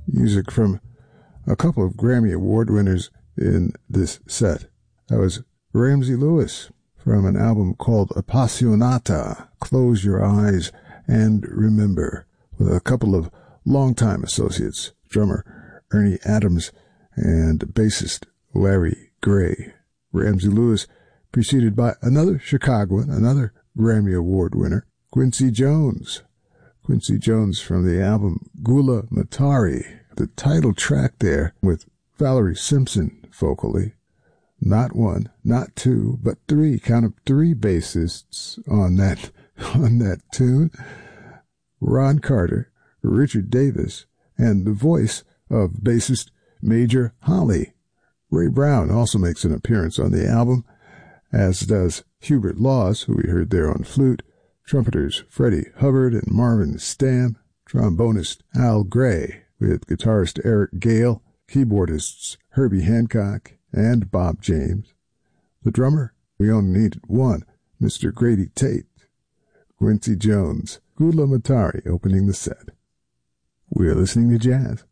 Music from a couple of Grammy Award winners in this set. That was Ramsey Lewis from an album called Appassionata, Close Your Eyes and Remember, with a couple of longtime associates, drummer Ernie Adams and bassist Larry Gray. Ramsey Lewis preceded by another Chicagoan, another Grammy Award winner, Quincy Jones. Quincy Jones from the album Gula Matari, the title track there with Valerie Simpson vocally. Not one, not two, but three, count of three bassists on that tune. Ron Carter, Richard Davis, and the voice of bassist Major Holly. Ray Brown also makes an appearance on the album, as does Hubert Laws, who we heard there on flute, trumpeters Freddie Hubbard and Marvin Stamm, trombonist Al Gray, with guitarist Eric Gale, keyboardists Herbie Hancock and Bob James. The drummer, we only needed one, Mr. Grady Tate. Quincy Jones, Gula Matari opening the set. We're listening to jazz.